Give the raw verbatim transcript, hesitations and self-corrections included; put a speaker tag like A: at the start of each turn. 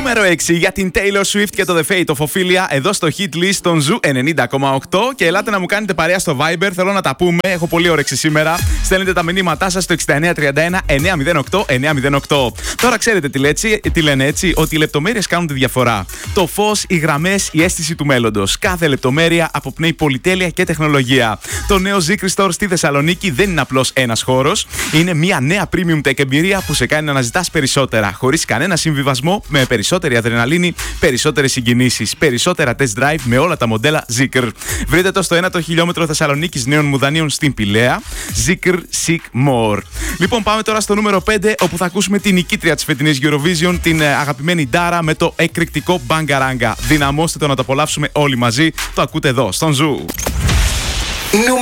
A: Νούμερο έξι για την Taylor Swift και το The Fate of Ophelia εδώ στο Hit List των Ζου ενενήντα κόμμα οκτώ. Και ελάτε να μου κάνετε παρέα στο Viber. Θέλω να τα πούμε. Έχω πολύ όρεξη σήμερα. Στέλνετε τα μηνύματά σας στο εξήντα εννέα τριάντα ένα εννιακόσια οκτώ εννιακόσια οκτώ. Τώρα ξέρετε τι, λέτσι, τι λένε έτσι, ότι οι λεπτομέρειες κάνουν τη διαφορά. Το φως, οι γραμμές, η αίσθηση του μέλλοντος. Κάθε λεπτομέρεια αποπνέει πολυτέλεια και τεχνολογία. Το νέο Zikr Store στη Θεσσαλονίκη δεν είναι απλώς ένας χώρος. Είναι μια νέα premium tech εμπειρία που σε κάνει να αναζητάς περισσότερα. Χωρίς κανένα συμβιβασμό, με περισσότερη αδρεναλίνη, περισσότερες συγκινήσεις, περισσότερα test drive με όλα τα μοντέλα Zikr. Βρείτε το στο ένατο χιλιόμετρο Θεσσαλονίκης Νέων Μουδανίων στην Πηλαία. Zikr Seek More. Λοιπόν, πάμε τώρα στο νούμερο πέντε, όπου θα ακούσουμε την νικήτρια της φετινής Eurovision, την αγαπημένη Dara, με το εκρηκτικό Bangaranga. Δυναμώστε το να το απολαύσουμε όλοι μαζί. Το ακούτε εδώ, στον Ζου.